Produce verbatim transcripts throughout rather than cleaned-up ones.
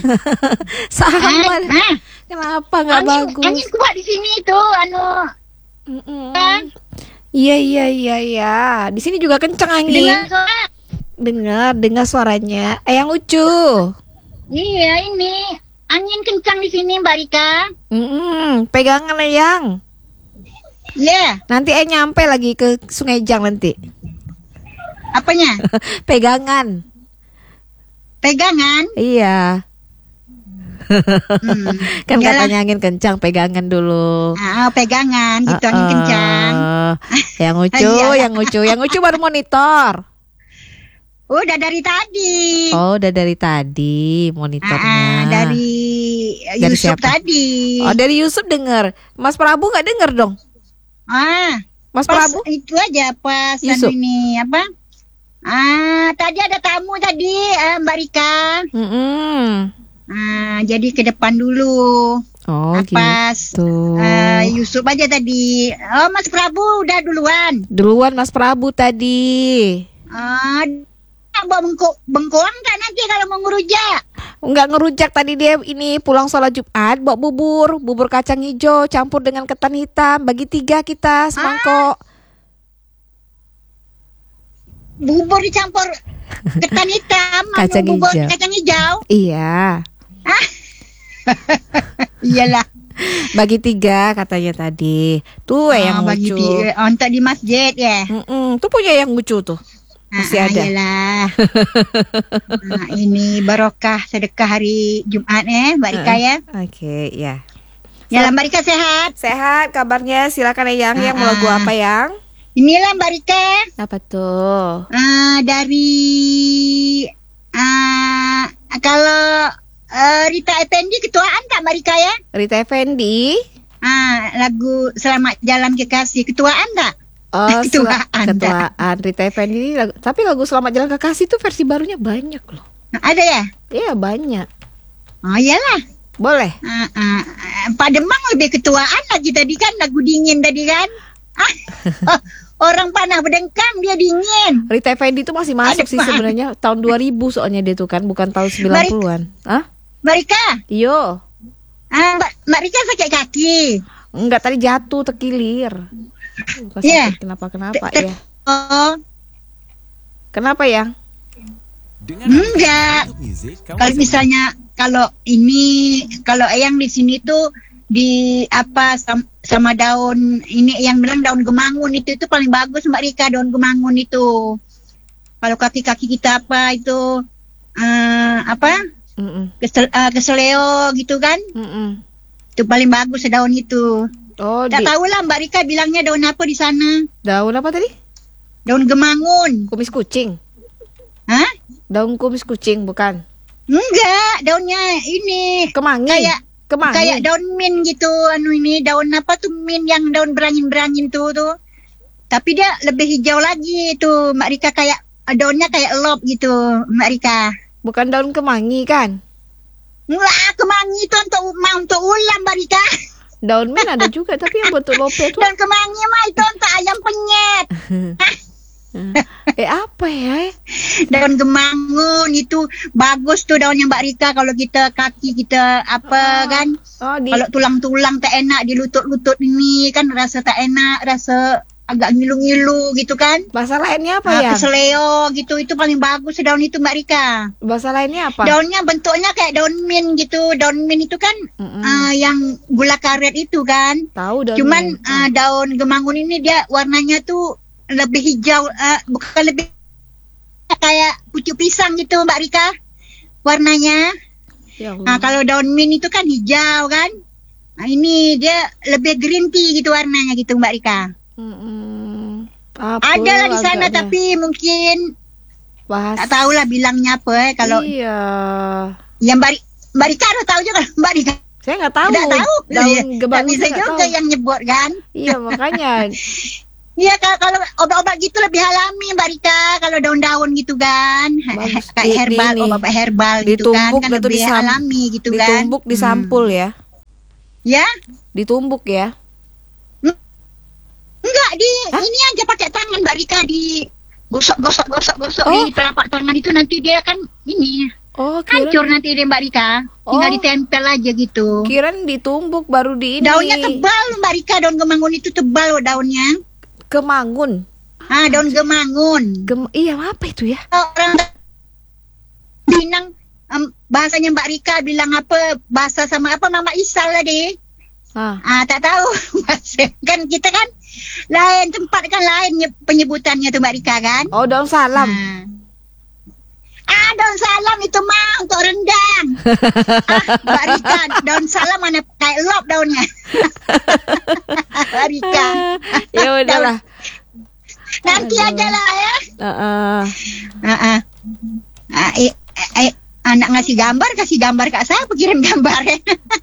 Sama. Nah, Kenapa nggak angin, bagus? angin kuat di sini itu, anu. Mm-mm. Kan? Iya iya iya iya. Di sini juga kencang angin. Dengar suara? Dengar dengar suaranya. Eyang Ucu. Iya, ini angin kencang di sini, Mbak Rika. Mm-mm. Pegangan Eyang. Iya, Nanti eh nyampe lagi ke Sungai Jang nanti. apanya? Pegangan. Pegangan. Iya. Hmm. Kan Iyalah. katanya angin kencang, pegangan dulu. Ah, pegangan gitu, angin Uh-uh. kencang. Yang lucu, Iyalah. yang lucu, yang lucu baru monitor. Udah dari tadi. Oh, udah dari tadi monitornya. Ah, dari Dari Yusuf siapa? tadi. Oh, dari Yusuf denger. Mas Prabu nggak denger dong? Ah, Mas pas Prabu? itu aja pas Yusuf. anu ini apa? Ah, tadi ada tamu tadi, eh, Mbak Rika. Mm-mm. Ah, jadi ke depan dulu. Oh, Ah, pas gitu. eh, Yusuf aja tadi. Oh, Mas Prabu udah duluan. Duluan Mas Prabu tadi. Ah, bawa bengko bengkoang kan nanti kalau mau ngerujak. Enggak ngerujak tadi dia ini pulang sholat Jumat bawa bubur, bubur kacang hijau campur dengan ketan hitam, bagi tiga kita semangkok. Bubur dicampur ketan hitam sama Kacang bubur hijau. kacang hijau. Iya, Iyalah. bagi tiga katanya tadi. Tuh Ah, yang bagi lucu. di, oh, untuk di masjid ya. Mm-mm, tuh punya yang lucu tuh. Masih Ah, ada. Iyalah. Nah, ini barokah sedekah hari Jumat eh, Mbak Rika ya. Oke, ya. Ya, Mbak Rika sehat. Sehat kabarnya, silakan Eyang yang mau lagu Ah. apa Yang? Inilah Mbak Rika. Apa tuh? Ah, dari ah, kalau ah, Rita Effendi ketuaan tak Mbak Rika ya? Rita Effendi. Ah, lagu Selamat Jalan Kekasih ketuaan tak? Oh, Ketuaan, sel- ketuaan Rita Effendi ini lagu, tapi lagu Selamat Jalan Kekasih itu versi barunya banyak loh. Ada ya? Iya banyak. Oh iyalah. Boleh. Ah, ah, ah, Pak Demang lebih ketuaan lagi tadi kan lagu dingin tadi kan? Ah, oh, orang panah berdengkang dia dingin. Rita Effendi itu masih masuk Ada, sih Pak. sebenarnya tahun dua ribu soalnya dia tuh kan bukan tahun sembilan puluhan. Hah? Mbak Rika, Iyo. ah, Mbak, Mbak Rika sakit kaki. Enggak tadi jatuh terkilir. Bukan Iya. sakit kenapa-kenapa Te- te- ya. Oh, Kenapa ya? enggak. Kalau misalnya kalau ini kalau Eyang di sini tuh di apa sam- sama daun ini yang bilang daun gemangun itu itu paling bagus Mbak Rika, daun gemangun itu. Kalau kaki-kaki kita apa itu eh, apa Mm-mm. kesel, eh, keseleo gitu kan, Mm-mm. itu paling bagus daun itu. Oh, Tak di, tahu lah Mbak Rika bilangnya daun apa di sana. daun apa tadi? Daun gemangun. Kumis kucing. Hah? Daun kumis kucing bukan? Enggak, daunnya ini Kemangi. kayak Kemangi. kayak daun mint gitu, anu ini daun apa tuh mint yang daun berangin-berangin tuh tuh. Tapi dia lebih hijau lagi tuh Mbak Rika, kayak daunnya kayak elop gitu Mbak Rika. Bukan daun kemangi kan? Enggak, kemangi itu untuk mau untuk ulam Mbak Rika. Daun mint ada juga tapi yang bentuk lope itu. Daun kemangi mah itu untuk ayam penyet. Eh apa ya? Daun gemangun itu bagus tuh daunnya Mbak Rika kalau kita kaki kita apa Oh. kan. Oh di Kalau tulang-tulang tak enak di lutut-lutut ini kan rasa tak enak, rasa agak ngilu-ngilu gitu kan. bahasa lainnya apa Ah, ya? keseleo gitu, itu paling bagus daun itu Mbak Rika. Bahasa lainnya apa? Daunnya bentuknya kayak daun mint gitu. Daun mint itu kan Mm-mm. ah, yang gula karet itu kan. Tahu daun Cuman mint. ah, daun gemangun ini dia warnanya tuh lebih hijau, ah, bukan lebih kayak pucuk pisang gitu Mbak Rika warnanya. Ya Allah. Nah, kalau daun mint itu kan hijau kan. Nah, ini dia lebih green tea gitu warnanya gitu Mbak Rika. Mm-mm. Apa Ada lah di sana agaknya? tapi mungkin bahas. tak tahu lah bilangnya apa ya. Kalau Iya. yang Mbak, Ri- Mbak Rika ada tahu juga Mbak Rika. Saya nggak tahu. Tidak tahu. Daun Iya, gemangun tak bisa saya nggak juga tahu. yang nyebut kan. Iya makanya. Iya, kalau, kalau obat-obat gitu lebih alami Mbak Rika. Kalau daun-daun gitu kan. Bagus. Kayak Di- herbal, di ini. obat herbal gitu kan. Ditumbuk Kan atau lebih disam- alami gitu kan. Ditumbuk, disampul ya. Ya? Ditumbuk ya. Enggak, di Hah? ini aja pakai tangan Mbak Rika, di gosok gosok gosok gosok Oh. di telapak tangan itu nanti dia kan ini Oh, kira Hancur nanti dia Mbak Rika. Tinggal Oh. ditempel aja gitu. kirain ditumbuk baru di ini. Daunnya tebal Mbak Rika, daun gemangun itu tebal loh daunnya. Kemangun. Ah, daun gemangun. Gem iya apa itu ya? Orang Minang em, bahasanya Mbak Rika bilang apa? Bahasa sama apa Mama Isal tadi? Ah. Ah, tak tahu. Kan kita kan lain tempat kan lain nye- penyebutannya tuh Mbak Rika kan? Oh, daun salam. Ah. Ah, daun salam itu mah untuk rendang. Ah, Mbak Rika, daun salam mana kayak lop daunnya. Mbak Rika. Ya udahlah. Nanti Aduh. aja lah ya. Heeh. Ah, ah. Ah, eh, eh, eh, anak ngasih gambar, kasih gambar kak saya, kirim gambarnya.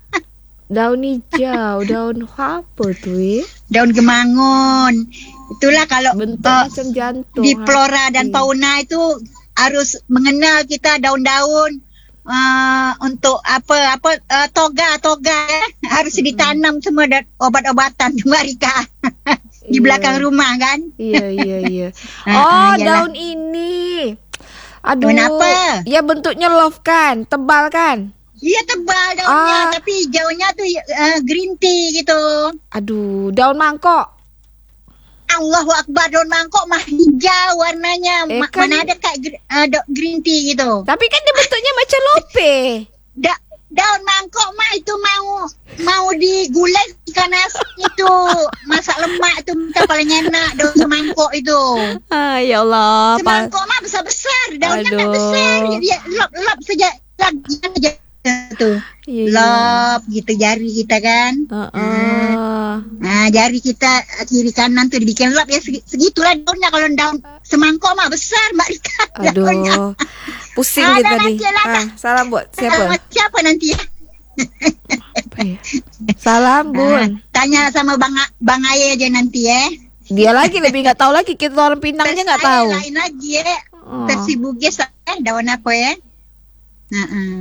Daun hijau, daun apa tuh ya? Daun gemangun. Itulah kalau Bentuk eh, macam jantung. di flora dan hati. fauna itu harus mengenal kita daun-daun eh, untuk apa apa eh, toga toga ya. Harus ditanam semua da- obat-obatan Mbak Rika di Iya. belakang rumah kan. Iya, iya, iya. Ah, Oh, ah, iyalah. daun ini. Aduh. Daun apa? Ya bentuknya love kan, tebal kan? Iya tebal daunnya, Ah. tapi hijaunya tuh eh, green tea gitu. Aduh, daun mangkok. Allahu Akbar, daun mangkok mah hijau warnanya. Eh, Ma- kan- Mana ada kayak gr- eh, da- green tea gitu. Tapi kan dia bentuknya macam lope. Da- daun mangkok mah itu mau mau digulai ikan asin itu. Masak lemak itu kita paling enak daun semangkok itu. Ah, ya Allah. Pa- Semangkok mah besar-besar, daunnya kan Aduh. besar. Jadi ya, lop-lop saja lagi aja tuh. Iya, iya. Lop gitu jari kita kan. Heeh. Nah, jari kita kiri kanan tuh dibikin lap ya segi- segitulah daunnya. Kalau daun semangkok mah besar Mbak Rika. daunnya. Aduh. Pusing Ada kita nih. nanti, ada. Ah, salam buat siapa? Alamat siapa nanti ya? Apa ya? Salam, Ah, Bun. tanya sama Bang A- Bang Aye aja nanti ya. Dia lagi lebih nggak tahu lagi, kita orang Pinang aja nggak Versi tahu. Aye lain lagi ya. Oh. Versi Bugis eh daun apa ya? Heeh.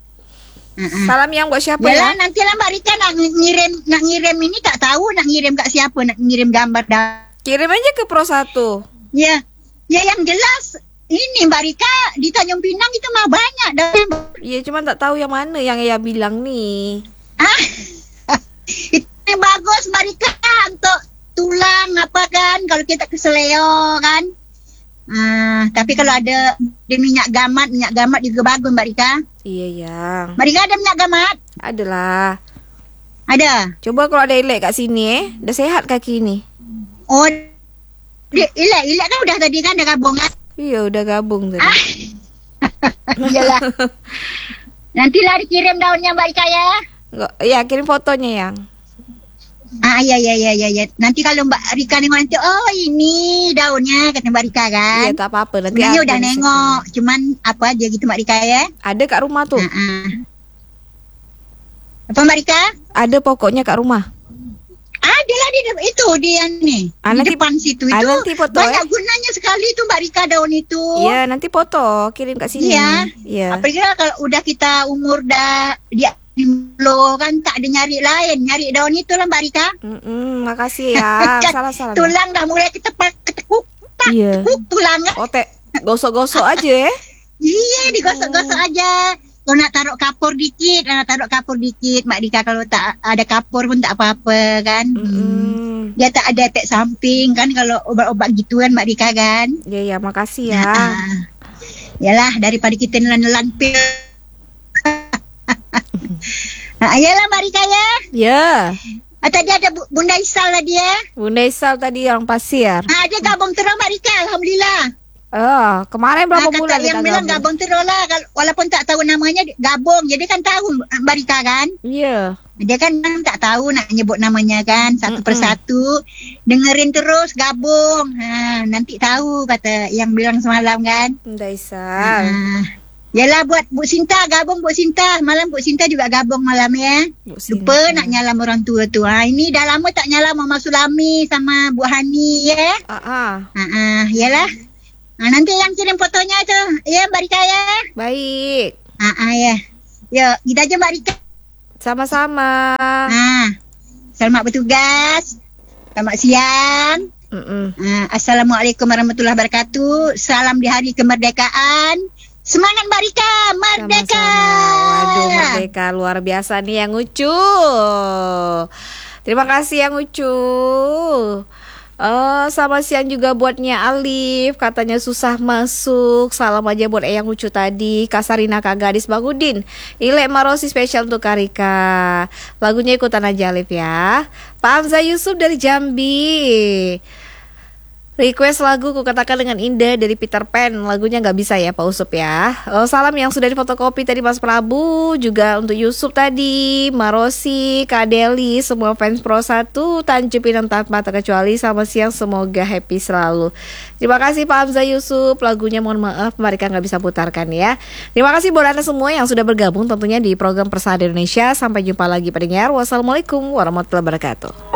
Heeh. Salam yang buat siapa Yalah, ya? nanti lah Mbak Rika nak ngirim nak ngirim ini tak tahu nak ngirim kat siapa, nak ngirim gambar dah. Kirim aja ke Pro satu. Ya, ya yang jelas ini Mbak Rika di Tanjung Pinang itu mah banyak dah. Iya, cuma tak tahu yang mana yang Ayah bilang nih. Ah, itu yang bagus Mbak Rika untuk tulang apa kan kalau kita keseleo kan. Ah, tapi kalau ada di minyak gamat, minyak gamat juga bagus Mbak Rika. Iya, yang. Mbak Rika ada minyak gamat? Adalah. Ada. Coba kalau ada elek kat sini eh. Dah sehat kaki ni. Oh, dia, ilak, ilak kan udah tadi kan dah gabung kan? Iya, udah gabung tadi. Ah. Iyalah. Nantilah dikirim daunnya Mbak Rika ya. Nggak, ya, kirim fotonya yang. Ah, ya, ya, ya, ya, ya. Nanti kalau Mbak Rika nengok nanti, oh ini daunnya, kata Mbak Rika kan. Iya, tak apa-apa. Nanti Sebenarnya ada udah di nengok, cuman apa aja gitu Mbak Rika ya. situ. Ada kat rumah tuh. Ah, ah. Apa Mbak Rika? Ada pokoknya kat rumah. Ada lah di de- itu di yang nih, Ah, di nanti- depan situ ah, itu nanti foto, banyak eh. gunanya sekali tuh Mbak Rika daun itu. Iya, nanti foto kirim kat sini. Iya. Iya. Apalagi kalau udah kita umur dah dia lo kan tak ada nyari lain, nyari daun itu lah Mbak Rika. Mm-mm, makasih ya. Kan Salah-salah. tulang dah mulai kita pak ketekuk, tak Iya. tekuk tulang kan. Oh, teh gosok-gosok aja eh. Iya, digosok-gosok aja. Kalau nak taruh kapur dikit, nak taruh kapur dikit, Mbak Rika. Kalau tak ada kapur pun tak apa-apa kan. Mm-mm. Dia tak ada efek samping kan kalau obat-obat gituan Mbak Rika kan. Ya, ya, makasih ya. Ah. Yalah, daripada kita nelan-nelan pil. Nah, ayolah Mbak Rika ya. Ya. Ah, tadi ada Bu- Bunda Isal lah dia. Bunda Isal tadi orang pasir. Ah, dia gabung terus Mbak Rika, Alhamdulillah. Oh, kemarin berapa Ah, kata bulan yang dia bilang gabung? gabung terus lah. Kal- Walaupun tak tahu namanya, dia gabung. Jadi kan tahu Mbak Rika kan. Iya. Dia kan tak tahu nak nyebut namanya kan. Satu Mm-mm. persatu. Dengerin terus, gabung. Ha, nanti tahu kata yang bilang semalam kan. Bunda Isal. Ah. Yalah buat Bu Sinta, gabung Bu Sinta. Malam Bu Sinta juga gabung malam ya. Bu Lupa Sinta. nak nyalam orang tua tu. Ha, ini dah lama tak nyalam Mama Sulami sama Bu Hani ya. Ah, ah. Ha, ah, yalah. Ha, nanti yang kirim fotonya tu. Ya Mbak Rika ya. Baik. Ha, ah, ya. Ya, kita aja Mbak Rika. Sama-sama. Ha. Selamat bertugas. Selamat siang. Mm-mm. Ha, Assalamualaikum warahmatullahi wabarakatuh. Salam di hari kemerdekaan. Semangat Mbak Rika, merdeka. Sama-sama. Waduh, merdeka luar biasa nih yang Ucu. Terima kasih yang Ucu. Oh, sama siang juga buatnya Alif, katanya susah masuk. Salam aja buat Eyang Ucu tadi. Kasarina Kak Gadis Bagudin. Ile Marosi spesial untuk Karika. Lagunya ikutan aja Alif ya. Pak Hamzah Yusuf dari Jambi. Request lagu Ku Katakan Dengan Indah dari Peter Pan. Lagunya gak bisa ya Pak Usup ya. Oh, salam yang sudah difotokopi tadi Mas Prabu. Juga untuk Yusuf tadi, Marosi, Kak Deli, semua fans Pro satu, Tanjung Pinang tanpa terkecuali. Sama siang semoga happy selalu. Terima kasih Pak Hamzah Yusuf. Lagunya mohon maaf mereka gak bisa putarkan ya. Terima kasih buat Anda semua yang sudah bergabung tentunya di program Persada Indonesia. Sampai jumpa lagi pendengar. Wassalamualaikum warahmatullahi wabarakatuh.